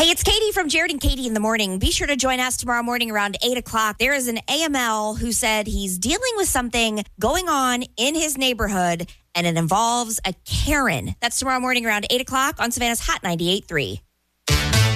Hey, it's Katie from Jared and Katie in the Morning. Be sure to join us tomorrow morning around 8 o'clock. There is an AML who said he's dealing with something going on in his neighborhood, and it involves a Karen. That's tomorrow morning around 8 o'clock on Savannah's Hot 98.3.